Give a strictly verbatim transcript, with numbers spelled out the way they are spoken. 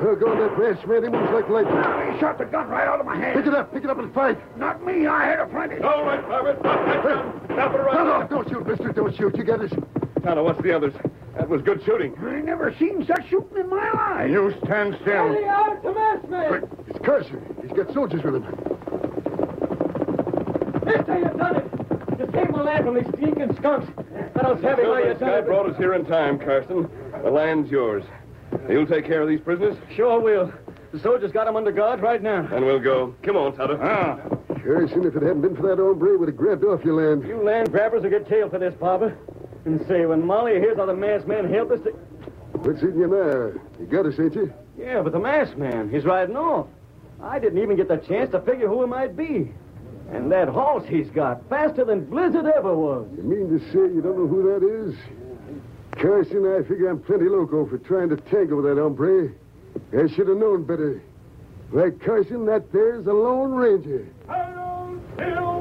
Oh, go on that branch, man. He moves like lightning. He shot the gun right out of my hand. Pick it up. Pick it up and fight. Not me. I had a plenty. All right, Robert. Stop that gun. Stop it right No, no, now. don't shoot, mister. Don't shoot. You got this. Tonto, what's the others? That was good shooting. I never seen such shooting in my life. You stand still. out to mass man! It's Carson. He's got soldiers with him. Mister, you done it! You saved my land from these stinking skunks. That was heavy how you This done guy it. brought us here in time, Carson. The land's yours. You'll take care of these prisoners? Sure will. The soldiers got him under guard right now. Then we'll go. Come on, Tonto. Ah. Carson, if it hadn't been for that hombre, would have grabbed off your land. You land grabbers will get killed for this, Papa. And say, when Molly hears how the masked man helped us to... What's in your mouth? You got us, ain't you? Yeah, but the masked man, he's riding off. I didn't even get the chance to figure who he might be. And that horse he's got, faster than Blizzard ever was. You mean to say you don't know who that is? Carson, I figure I'm plenty loco for trying to tangle with that hombre. I should have known better. Like Carson, that there's a Lone Ranger. I don't feel